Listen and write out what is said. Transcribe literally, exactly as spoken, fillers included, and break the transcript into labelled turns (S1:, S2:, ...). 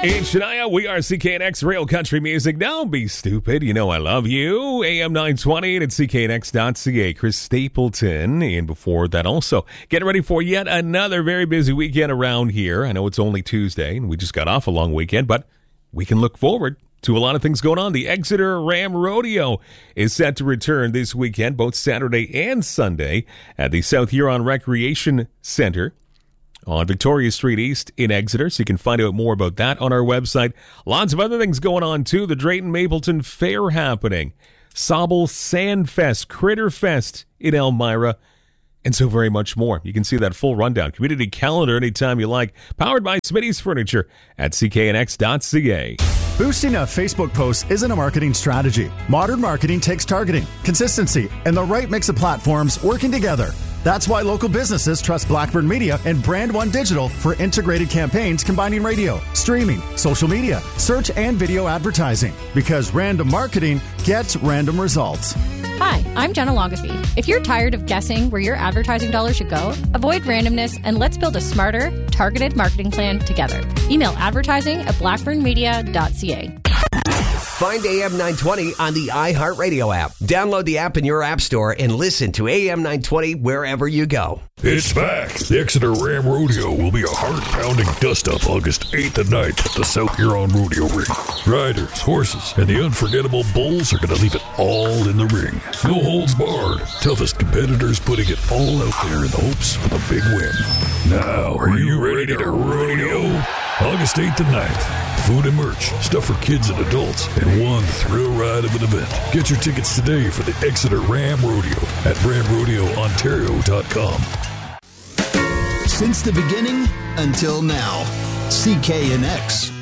S1: In Shania, we are C K N X Real Country Music. Don't be stupid. You know I love you. A M nine twenty and at C K N X dot C A. Chris Stapleton. And before that also, getting ready for yet another very busy weekend around here. I know it's only Tuesday and we just got off a long weekend, but we can look forward to a lot of things going on. The Exeter Ram Rodeo is set to return this weekend, both Saturday and Sunday, at the South Huron Recreation Center on Victoria Street East in Exeter, so you can find out more about that on our website. Lots of other things going on, too. The Drayton Mapleton Fair happening. Sauble Sandfest, Critter Fest in Elmira, and so very much more. You can see that full rundown. Community calendar anytime you like. Powered by Smitty's Furniture at C K N X dot C A.
S2: Boosting a Facebook post isn't a marketing strategy. Modern marketing takes targeting, consistency, and the right mix of platforms working together. That's why local businesses trust Blackburn Media and Brand One Digital for integrated campaigns combining radio, streaming, social media, search, and video advertising. Because random marketing gets random results.
S3: Hi, I'm Jenna Logafee. If you're tired of guessing where your advertising dollars should go, avoid randomness and let's build a smarter, targeted marketing plan together. Email advertising at blackburn media dot c a.
S4: Find A M nine twenty on the iHeartRadio app. Download the app in your app store and listen to A M nine twenty wherever you go.
S5: It's back. The Exeter Ram Rodeo will be a heart-pounding dust-up August eighth and ninth at the South Huron Rodeo Ring. Riders, horses, and the unforgettable bulls are going to leave it all in the ring. No holds barred. Toughest competitors putting it all out there in the hopes of a big win. Now, are you ready to rodeo? August eighth and ninth. Food and merch, stuff for kids and adults, and one thrill ride of an event. Get your tickets today for the Exeter Ram Rodeo at ram rodeo ontario dot com.
S6: Since the beginning until now, C K N X